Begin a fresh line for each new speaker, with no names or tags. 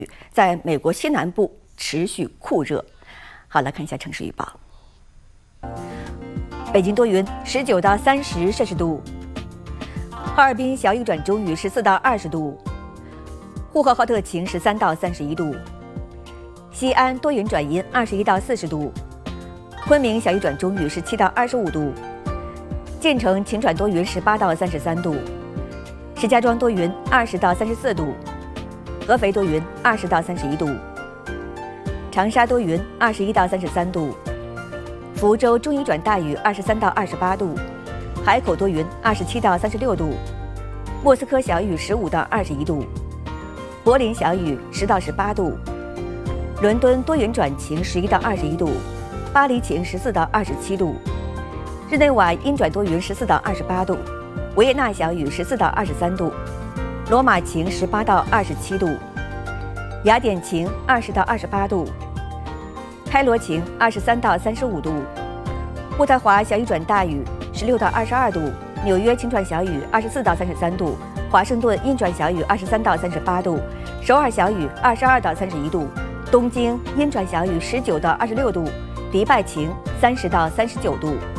在美国西南部持续酷热。好，来看一下城市预报。北京多云，19到30摄氏度；哈尔滨小雨转中雨，14到20度；呼和浩特晴，13到31度；西安多云转阴，21到40度；昆明小雨转中雨，17到25度；晋城晴转多云，18到33度；石家庄多云，20到34度；合肥多云，20到31度；长沙多云，21到33度；福州中雨转大雨，23到28度；海口多云，27到36度；莫斯科小雨，15到21度；柏林小雨，10到18度；伦敦多云转晴，11到21度；巴黎晴，14到27度；日内瓦阴转多云，14到28度；维也纳小雨，14到23度；罗马晴，18到27度；雅典晴，20到28度；开罗晴，23到35度；渥太华小雨转大雨，16到22度；纽约晴转小雨，24到33度；华盛顿阴转小雨，23到38度；首尔小雨，22到31度；东京阴转小雨，19到26度；迪拜晴，30到39度。